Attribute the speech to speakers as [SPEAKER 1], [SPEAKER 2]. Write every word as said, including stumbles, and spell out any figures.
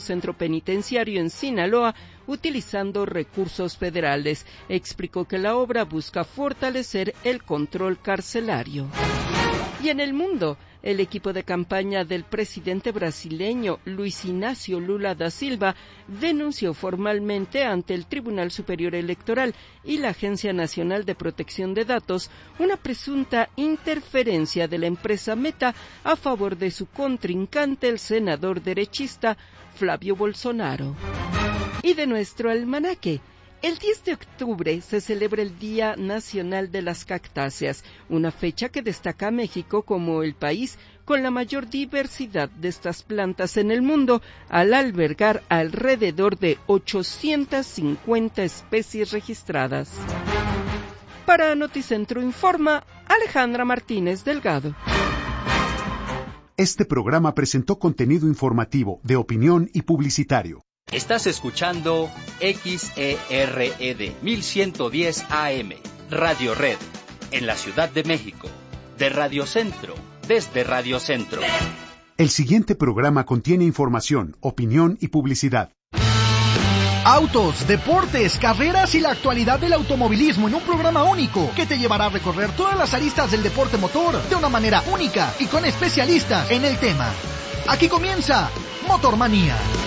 [SPEAKER 1] centro penitenciario en Sinaloa utilizando recursos federales. Explicó que la obra busca fortalecer el control carcelario. Y en el mundo, el equipo de campaña del presidente brasileño Luis Inácio Lula da Silva denunció formalmente ante el Tribunal Superior Electoral y la Agencia Nacional de Protección de Datos una presunta interferencia de la empresa Meta a favor de su contrincante, el senador derechista Flávio Bolsonaro. Y de nuestro almanaque. El diez de octubre se celebra el Día Nacional de las Cactáceas, una fecha que destaca a México como el país con la mayor diversidad de estas plantas en el mundo, al albergar alrededor de ochocientas cincuenta especies registradas. Para Noticentro Informa, Alejandra Martínez Delgado.
[SPEAKER 2] Este programa presentó contenido informativo, de opinión y publicitario.
[SPEAKER 3] Estás escuchando X E R E D mil ciento diez A M, Radio Red, en la Ciudad de México, de Radio Centro, desde Radio Centro.
[SPEAKER 2] El siguiente programa contiene información, opinión y publicidad.
[SPEAKER 4] Autos, deportes, carreras y la actualidad del automovilismo en un programa único que te llevará a recorrer todas las aristas del deporte motor de una manera única y con especialistas en el tema. Aquí comienza Motormanía.